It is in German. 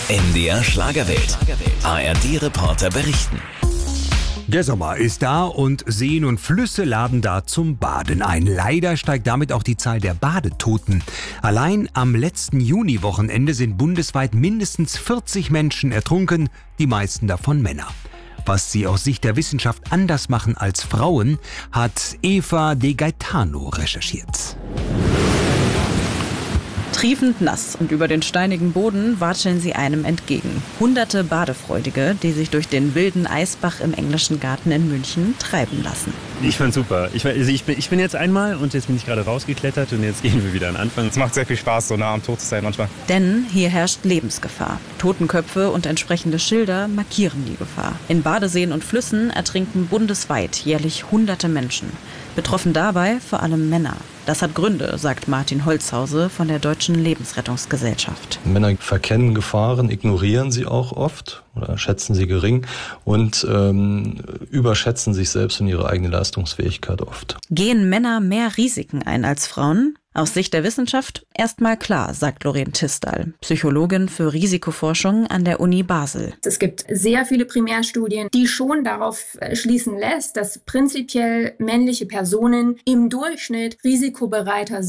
MDR Schlagerwelt. ARD-Reporter berichten. Der Sommer ist da und Seen und Flüsse laden da zum Baden ein. Leider steigt damit auch die Zahl der Badetoten. Allein am letzten Juniwochenende sind bundesweit mindestens 40 Menschen ertrunken, die meisten davon Männer. Was sie aus Sicht der Wissenschaft anders machen als Frauen, hat Eva De Gaetano recherchiert. Triefend nass und über den steinigen Boden watscheln sie einem entgegen. Hunderte Badefreudige, die sich durch den wilden Eisbach im Englischen Garten in München treiben lassen. Ich fand's super. Ich bin jetzt einmal und jetzt bin ich gerade rausgeklettert und jetzt gehen wir wieder an den Anfang. Es macht sehr viel Spaß, so nah am Tod zu sein manchmal. Denn hier herrscht Lebensgefahr. Totenköpfe und entsprechende Schilder markieren die Gefahr. In Badeseen und Flüssen ertrinken bundesweit jährlich hunderte Menschen. Betroffen dabei vor allem Männer. Das hat Gründe, sagt Martin Holzhause von der Deutschen Lebensrettungsgesellschaft. Männer verkennen Gefahren, ignorieren sie auch oft oder schätzen sie gering und überschätzen sich selbst und ihre eigene Leistungsfähigkeit oft. Gehen Männer mehr Risiken ein als Frauen? Aus Sicht der Wissenschaft erstmal klar, sagt Lorraine Tisdal, Psychologin für Risikoforschung an der Uni Basel. Es gibt sehr viele Primärstudien, die schon darauf schließen lässt, dass prinzipiell männliche Personen im Durchschnitt risikobereiter